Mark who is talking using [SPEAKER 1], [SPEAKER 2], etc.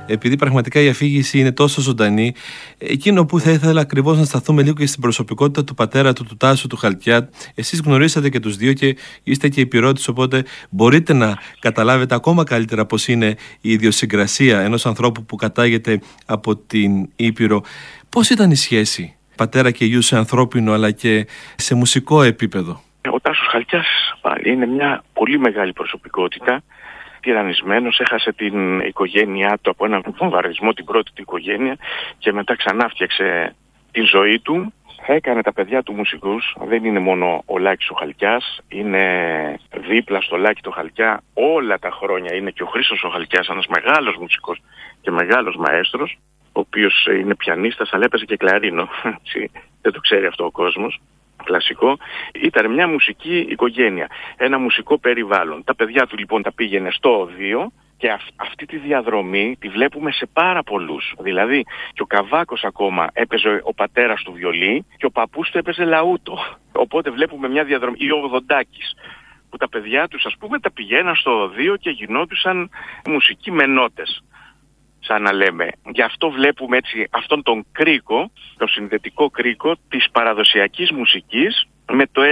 [SPEAKER 1] επειδή πραγματικά η αφήγηση είναι τόσο ζωντανή, εκείνο που θα ήθελα ακριβώς να σταθούμε λίγο και στην προσωπικότητα του πατέρα του Τάσου του Χαλκιά. Εσείς γνωρίσατε και τους δύο και είστε και υπηρώτης, οπότε μπορείτε να καταλάβετε ακόμα καλύτερα πώς είναι η ιδιοσυγκρασία ενός ανθρώπου που κατάγεται από την Ήπειρο. Πώς ήταν η σχέση πατέρα και γιου σε ανθρώπινο αλλά και σε μουσικό επίπεδο?
[SPEAKER 2] Ο Τάσος Χαλκιάς πάλι είναι μια πολύ μεγάλη προσωπικότητα. Τυραννισμένος, έχασε την οικογένειά του από έναν βομβαρδισμό, την πρώτη του οικογένεια, και μετά ξανά φτιάξε τη ζωή του. Έκανε τα παιδιά του μουσικούς. Δεν είναι μόνο ο Λάκης ο Χαλκιάς, είναι δίπλα στο Λάκη το Χαλκιά όλα τα χρόνια. Είναι και ο Χρήστος ο Χαλκιάς, ένας μεγάλος μουσικός και μεγάλος μαέστρος, ο οποίος είναι πιανίστας, αλλά έπαιζε και κλαρίνο. Δεν το ξέρει αυτό ο κόσμος. Κλασικό. Ήταν μια μουσική οικογένεια, ένα μουσικό περιβάλλον. Τα παιδιά του λοιπόν τα πήγαινε στο οδείο και αυτή τη διαδρομή τη βλέπουμε σε πάρα πολλούς. Δηλαδή και ο Καβάκος ακόμα έπαιζε ο πατέρας του βιολί και ο παππούς του έπαιζε λαούτο. Οπότε βλέπουμε μια διαδρομή. Ή ο Οδοντάκης, που τα παιδιά τους, ας πούμε, τα πηγαίναν στο οδείο και γινόντουσαν μουσικοί μενότες, σαν να λέμε. Γι' αυτό βλέπουμε έτσι αυτόν τον κρίκο, τον συνδετικό κρίκο της παραδοσιακής μουσικής με το